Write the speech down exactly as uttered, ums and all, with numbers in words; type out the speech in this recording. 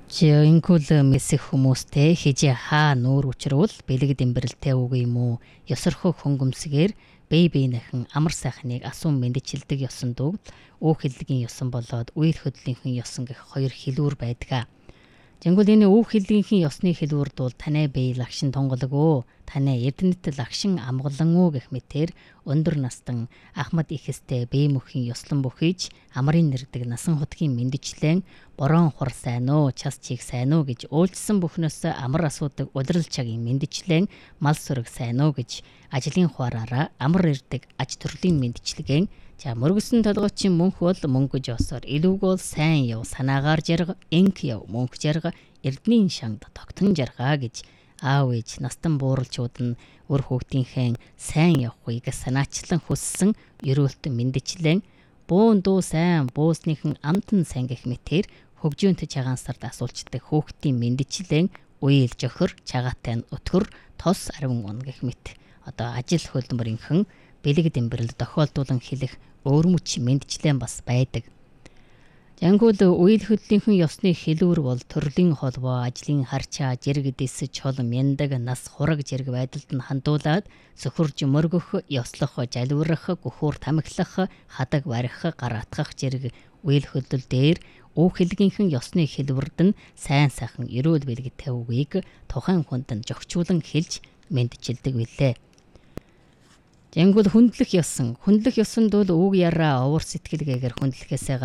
Жинхүүл мэсэх хүмүүстэй хижээ хаа нүүр учруул бэлэг дэмбэрэлтэй үг юм уу? Ёсорхоо хөнгөмсгээр бие биенийхэн амар сайхныг асуун мэдчилдэг ёсон дүүг өөх хэллэгийн ёсон болоод үйл хөдлөлийнхэн ёсон гэх хоёр хэлүүр байдаг. Жингүүл энэ өөх хэллэгийнхэн ёсны хэлүүрд бол танай бие лагшин тонголог өө, танай эрдэнэт лагшин амгалан уу гэх мэтэр өндөр настан Ахмад ихэстэй бие мөхийн ёслон бүхийж амрын нэрдэг насан хотгийн мэдчлэн борон хор сайн уу, час чиг сайн уу гэж уйлдсан бүхнөөс амар асуудаг удирал чагийн мэдчлэн мал сүрэг сайн уу гэж ажлын хуараараа амар ирдэг аж төрлийн мэдчлэгэн за мөргөсөн толгойчин мөнх бол мөнгөж осоор илүүг бол сайн яв санаагаар жарга энх яв мөнх жарга эрдний шангад тогтон жаргаа гэж аав ээж настан бууралчууд нь өр хүүхдийнхээ сайн явахыг санаачлан хүссэн ерөөлтөн мэдчлэн буун дуу сайн буусныхан амтан сайн гэх мэтэр хөгжөөнт чагаансарт асуулчдаг хүүхдийн мэдчлэн уйл жохор чагаатай нь өтгөр тос арвин он гэх мэт одоо ажил хөлбөрийнхэн бэлэг дэмбэрэл тохиолдуулан хэлэх өөрмөч мэдчлэн бас байдаг. Жангуул үйл хөдлөлийнхэн ёсны хэлүүр бол төрлийн холбоо ажлын харчаа жирэг дэс чол мяндаг нас хураг жирэг байдалд нь хандуулаад сөхөрж мөргөх ёслох жалуурах гөхөр тамхилах хадаг барих гараатгах жирэг үйл хөдлөл дээр өөх хэллэгийнхэн ёсны хэлбэрд нь сайн сайхан эрүүл бэлгэтэй үгийг тухайн хүнд нь жогчуулан хэлж мэдчилдэг билээ. Жангуул хүндлэх ёсон. Хүндлэх ёсонд бол үг яраа овор сэтгэлгээгээр хүндлэхээсээ